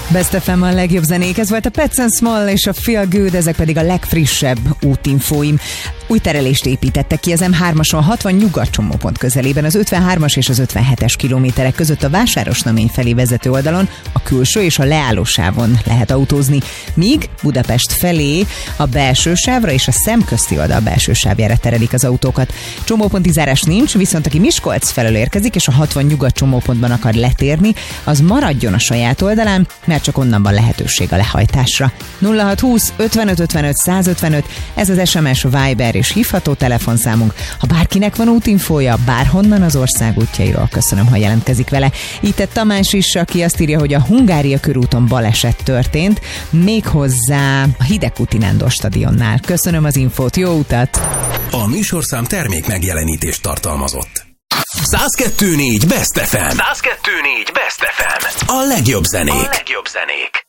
Best FM a legjobb zenék, ez volt a Pets & Small és a Feel Good, ezek pedig a legfrissebb útinfóim. Új terelést építettek ki az M3-ason 60 nyugat csomópont közelében, az 53-as és az 57-es kilométerek között a Vásárosnamény felé vezető oldalon, a külső és a leállósávon lehet autózni, míg Budapest felé a belső sávra és a szemközti oldal belső sávjára terelik az autókat. Csomóponti zárás nincs, viszont aki Miskolc felől érkezik és a 60 nyugat csomópontban akar letérni, az maradjon a saját oldalán, mert csak onnan van lehetőség a lehajtásra. 0620 55 55 155, ez az SMS, Viber és hívható telefonszámunk. Ha bárkinek van útinfója bárhonnan az ország útjairól, köszönöm, ha jelentkezik vele. Itt egy Tamás is, aki azt írja, hogy a Hungária körúton baleset történt, méghozzá a Hidegkúti Nándor stadionnál. Köszönöm az infót, jó utat! A műsorszám termék megjelenítést tartalmazott. 102.4 Best FM. 102.4 Best FM. A legjobb zenék.